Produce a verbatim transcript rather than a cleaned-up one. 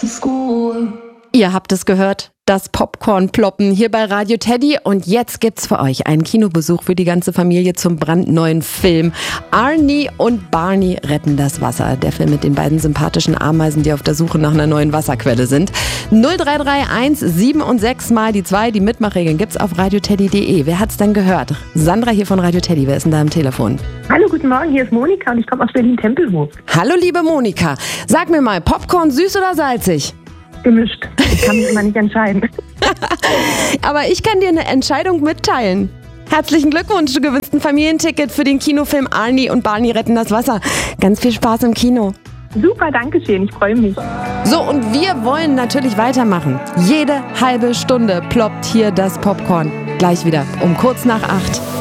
to school. Ihr habt es gehört, das Popcorn ploppen hier bei Radio Teddy. Und jetzt gibt's für euch einen Kinobesuch für die ganze Familie zum brandneuen Film. Arnie und Barney retten das Wasser. Der Film mit den beiden sympathischen Ameisen, die auf der Suche nach einer neuen Wasserquelle sind. null drei drei eins sieben und sechs mal die zwei. Die Mitmachregeln gibt's auf radioteddy punkt de. Wer hat's denn gehört? Sandra hier von Radio Teddy. Wer ist denn da am Telefon? Hallo, guten Morgen. Hier ist Monika und ich komme aus Berlin-Tempelhof. Hallo, liebe Monika. Sag mir mal, Popcorn süß oder salzig? Gemischt. Ich kann mich immer nicht entscheiden. Aber ich kann dir eine Entscheidung mitteilen. Herzlichen Glückwunsch, du gewinnst ein Familienticket für den Kinofilm Arnie und Barney retten das Wasser. Ganz viel Spaß im Kino. Super, danke schön. Ich freue mich. So, und wir wollen natürlich weitermachen. Jede halbe Stunde ploppt hier das Popcorn. Gleich wieder um kurz nach acht.